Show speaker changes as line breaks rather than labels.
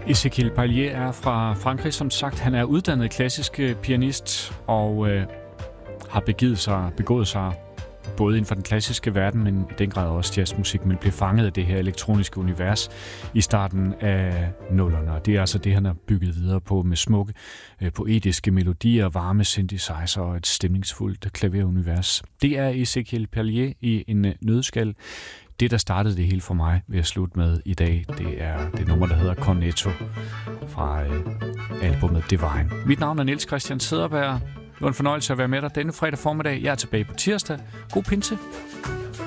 Ezequiel Palier er fra Frankrig, som sagt. Han er uddannet klassisk pianist og har begået sig både inden for den klassiske verden, men i den grad også jazzmusik, men blev fanget af det her elektroniske univers i starten af 00'erne. Og det er altså det, han har bygget videre på med smukke, poetiske melodier, varme synthesizer og et stemningsfuldt klaverunivers. Det er Ezequiel Palier i en nøddeskal. Det, der startede det hele for mig, vil jeg slutte med i dag, det er det nummer, der hedder Cornetto fra albumet Divine. Mit navn er Niels Christian Cederberg. Det var en fornøjelse at være med dig denne fredag formiddag. Jeg er tilbage på tirsdag. God pinse.